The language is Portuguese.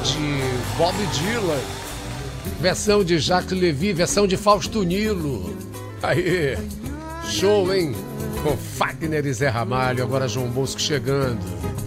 de Bob Dylan, versão de Jacques Levy, versão de Fausto Nilo. Aí, show, hein? Com Fagner e Zé Ramalho, agora João Bosco chegando.